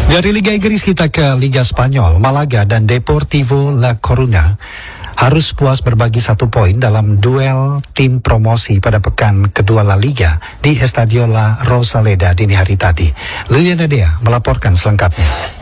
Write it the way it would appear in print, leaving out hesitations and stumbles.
Dari Liga Inggris kita ke Liga Spanyol. Malaga dan Deportivo La Coruña harus puas berbagi 1 poin dalam duel tim promosi pada pekan kedua La Liga di Estadio La Rosaleda dini hari tadi. Liliana Dea melaporkan selengkapnya.